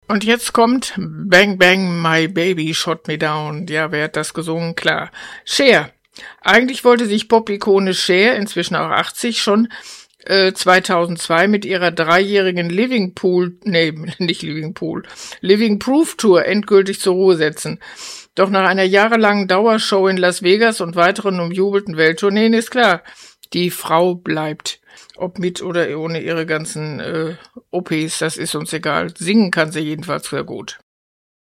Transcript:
Und jetzt kommt Bang Bang My Baby Shot Me Down. Ja, wer hat das gesungen? Klar. Cher. Eigentlich wollte sich Pop-Ikone Cher, inzwischen auch 80, schon 2002 mit ihrer dreijährigen Living Proof Tour endgültig zur Ruhe setzen. Doch nach einer jahrelangen Dauershow in Las Vegas und weiteren umjubelten Welttourneen ist klar, die Frau bleibt. Ob mit oder ohne ihre ganzen OPs, das ist uns egal. Singen kann sie jedenfalls sehr gut.